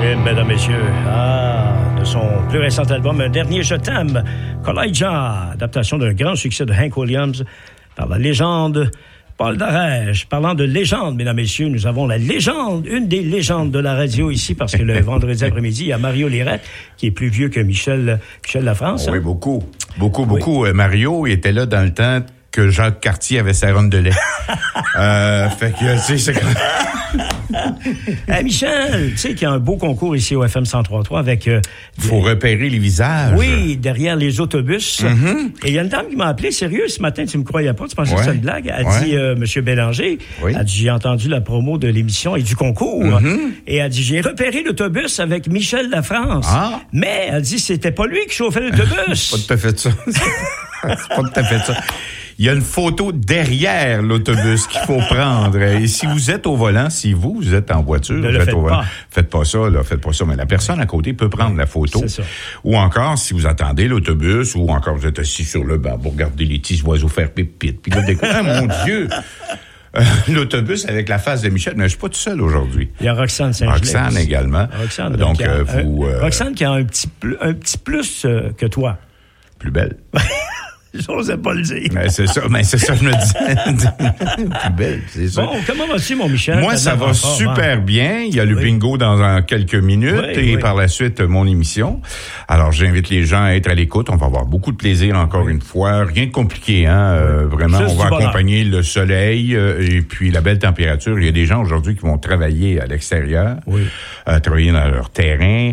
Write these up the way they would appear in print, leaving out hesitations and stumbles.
Et mesdames, messieurs, de son plus récent album, Un dernier je t'aime, Kalijah, adaptation d'un grand succès de Hank Williams par la légende Paul Darèche. Parlant de légende, mesdames, messieurs, nous avons la légende, une des légendes de la radio ici, parce que le vendredi après-midi, il y a Mario Lirette, qui est plus vieux que Michel Lafrance. Oui, beaucoup. Oui. Mario, il était là dans le temps que Jacques Cartier avait sa ronde de lait. Fait que, tu sais, c'est comme... Hey, Michel, tu sais qu'il y a un beau concours ici au FM 103.3 avec... Faut repérer les visages. Oui, derrière les autobus. Mm-hmm. Et il y a une dame qui m'a appelé, sérieux, ce matin, tu me croyais pas, tu pensais que c'était une blague. Elle dit, Monsieur Bélanger, elle dit, j'ai entendu la promo de l'émission et du concours. Mm-hmm. Et elle dit, j'ai repéré l'autobus avec Michel Lafrance. Ah. Mais, elle dit, c'était pas lui qui chauffait l'autobus. Pas tout à fait ça. C'est pas tout à fait ça. Il y a une photo derrière l'autobus qu'il faut prendre. Et si vous êtes au volant, si vous êtes en voiture, faites pas ça. Mais la personne à côté peut prendre la photo. C'est ça. Ou encore, si vous attendez l'autobus, ou encore vous êtes assis sur le banc, vous regardez les petits oiseaux faire pipit. Puis là, découvrez, mon Dieu! L'autobus avec la face de Michel, mais je suis pas tout seul aujourd'hui. Il y a Roxane Saint-Gilles. Roxane également. Roxane, donc Roxane qui a un petit plus que toi. Plus belle. J'osais pas le dire. Mais c'est ça, je me disais. Plus belle, c'est ça. Bon, comment vas-tu, mon Michel? Moi, ça va super bien. Il y a le bingo dans quelques minutes et par la suite, mon émission. Alors, j'invite les gens à être à l'écoute. On va avoir beaucoup de plaisir encore une fois. Rien de compliqué, hein. Vraiment, on va accompagner le soleil et puis la belle température. Il y a des gens aujourd'hui qui vont travailler à l'extérieur, travailler dans leur terrain.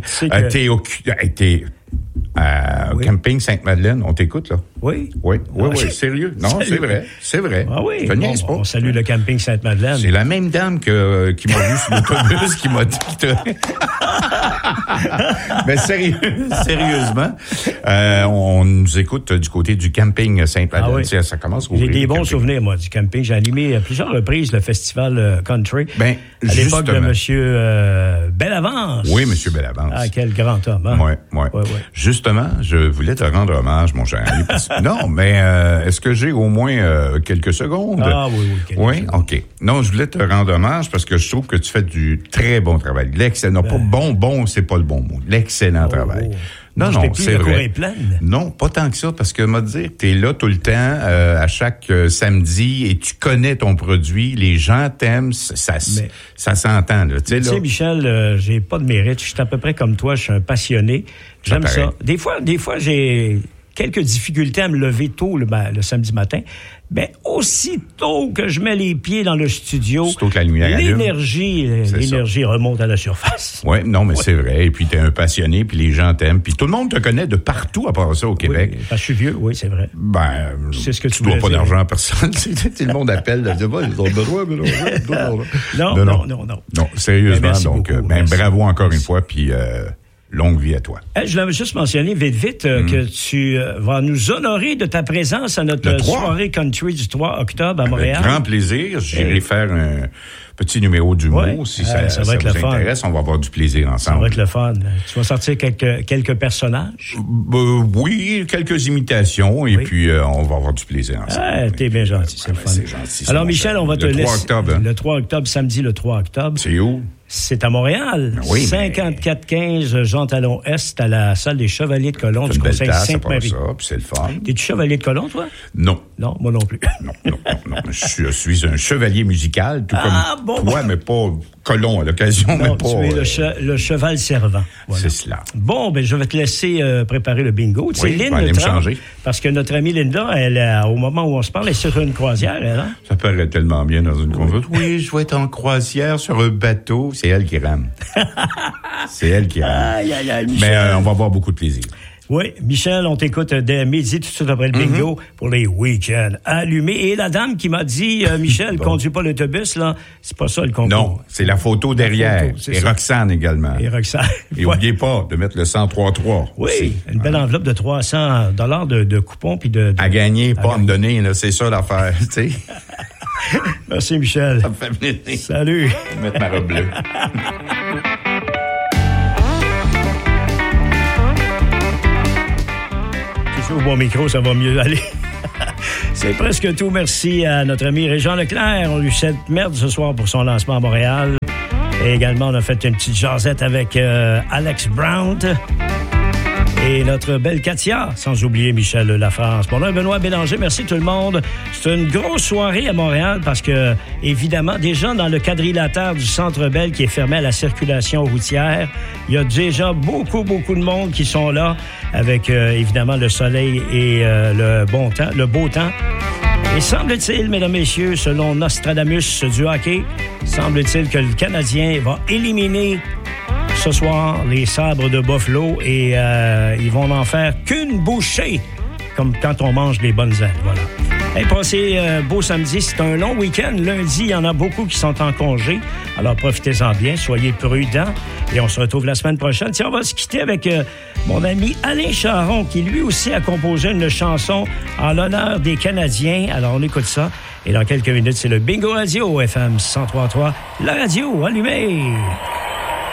Camping Sainte-Madeleine, on t'écoute, là? Oui. Oui, sérieux. Non, c'est vrai. Ah oui. Je niaise pas. On salue le Camping Sainte-Madeleine. C'est la même dame qui m'a vu sur l'autobus qui m'a dit Mais sérieusement, on nous écoute du côté du Camping Sainte-Madeleine. Ah oui. Ça commence à ouvrir. J'ai des bons souvenirs, moi, du camping. J'ai animé à plusieurs reprises le festival country. À l'époque de M. Bellavance. Oui, M. Bellavance. Ah, quel grand homme, hein? Oui. Justement, je voulais te rendre hommage, mon cher ami. Non, mais est-ce que j'ai au moins quelques secondes? Ah oui. Oui, OK. Non, je voulais te rendre hommage parce que je trouve que tu fais du très bon travail. L'excellent, pas bon, c'est pas le bon mot. L'excellent travail. Non, c'est vrai. Non, pas tant que ça, parce que, m'a dire, t'es là tout le temps, à chaque samedi, et tu connais ton produit, les gens t'aiment, ça s'entend, là. Tu sais, Michel, j'ai pas de mérite, je suis à peu près comme toi, je suis un passionné, j'aime ça. Des fois, j'ai quelques difficultés à me lever tôt le samedi matin. Ben, aussitôt que je mets les pieds dans le studio, l'énergie remonte à la surface. Oui, non, mais c'est vrai. Et puis, t'es un passionné, puis les gens t'aiment. Puis tout le monde te connaît de partout à part ça au Québec. Oui, parce que je suis vieux, oui, c'est vrai. Ben, c'est ce que tu dois pas d'argent à personne. Tout le monde appelle. Non, sérieusement. Donc, bravo encore une fois, puis... longue vie à toi. Je l'avais juste mentionné vite que tu vas nous honorer de ta présence à notre soirée country du 3 octobre à Montréal. Avec grand plaisir. J'irai faire un petit numéro d'humour. Si ça vous intéresse, on va avoir du plaisir ensemble. Ça va être le fun. Tu vas sortir quelques personnages? Oui, quelques imitations et puis on va avoir du plaisir ensemble. T'es bien gentil, c'est le fun. C'est gentil. Alors Michel, on va te laisser... 3 octobre. Le 3 octobre, samedi le 3 octobre. C'est où? C'est à Montréal. Oui, 5415 Jean Talon Est à la salle des Chevaliers de Colomb du Conseil Sainte-Marie. C'est le fun. T'es-tu chevalier de Colomb, toi? Non. Non, moi non plus. Non. Je suis un chevalier musical, tout comme toi, mais pas Colomb à l'occasion, mais pas... tu es le cheval servant. Voilà. C'est cela. Bon, je vais te laisser préparer le bingo. Oui, je vais aller me changer. Parce que notre amie Linda, au moment où on se parle, elle est sur une croisière, elle, hein? Ça paraît tellement bien dans une croisière. Oui, je vais être en croisière sur un bateau. C'est elle qui rame. C'est elle qui rame. Mais on va avoir beaucoup de plaisir. Oui, Michel, on t'écoute dès midi, tout de suite après le bingo, pour les week-ends allumés. Et la dame qui m'a dit, Michel, conduis pas l'autobus, là, c'est pas ça le concours. Non, c'est la photo derrière. Et Roxane également. Et n'oubliez pas de mettre le 103.3. Oui, aussi. Une belle enveloppe de $300 de coupons. Puis à gagner, pas à me donner, là, c'est ça l'affaire, tu sais. Merci, Michel. Ça me fait plaisir. Salut. Je vais mettre ma robe bleue. Au bon micro, ça va mieux aller. C'est presque tout. Merci à notre ami Régent Leclerc. On lui souhaite merde ce soir pour son lancement à Montréal. Et également, on a fait une petite jasette avec Alex Brown et notre belle Katia, sans oublier Michel Lafrance. Mon nom est Benoît Bélanger. Merci tout le monde. C'est une grosse soirée à Montréal parce que, évidemment, déjà dans le quadrilatère du Centre Bell qui est fermé à la circulation routière, il y a déjà beaucoup de monde qui sont là avec, évidemment, le soleil et le beau temps. Et semble-t-il, mesdames, messieurs, selon Nostradamus du hockey, semble-t-il que le Canadien va éliminer ce soir les Sabres de Buffalo et ils vont n'en faire qu'une bouchée, comme quand on mange des bonnes ailes. Voilà. Hey, passez beau samedi. C'est un long week-end. Lundi, il y en a beaucoup qui sont en congé. Alors, profitez-en bien. Soyez prudents. Et on se retrouve la semaine prochaine. Tiens, on va se quitter avec mon ami Alain Charon, qui lui aussi a composé une chanson en l'honneur des Canadiens. Alors, on écoute ça. Et dans quelques minutes, c'est le Bingo Radio FM 103.3. La radio allumée.